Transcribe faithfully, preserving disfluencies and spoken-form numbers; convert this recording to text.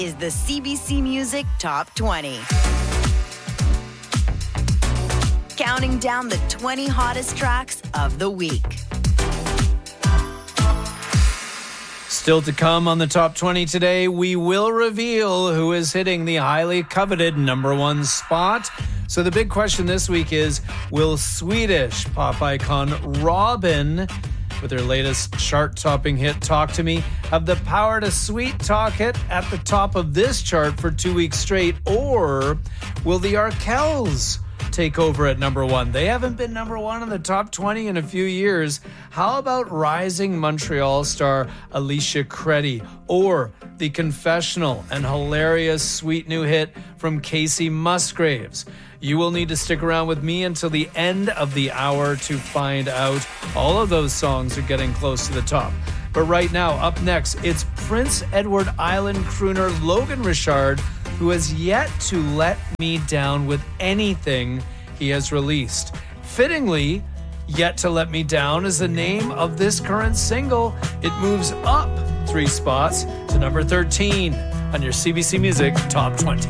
is the C B C Music Top twenty. Counting down the twenty hottest tracks of the week. Still to come on the Top twenty today, we will reveal who is hitting the highly coveted number one spot. So the big question this week is, will Swedish pop icon Robyn, with her latest chart-topping hit, Talk to Me, have the power to sweet talk it at the top of this chart for two weeks straight? Or will the Arkells take over at number one? They haven't been number one in the top twenty in a few years. How about rising Montreal star Alicia Creddy, or the confessional and hilarious sweet new hit from Casey Musgraves? You will need to stick around with me until the end of the hour to find out. All of those songs are getting close to the top. But right now, up next, it's Prince Edward Island crooner Logan Richard, who has yet to let me down with anything he has released. Fittingly, Yet to Let Me Down is the name of this current single. It moves up three spots to number thirteen on your C B C Music Top twenty.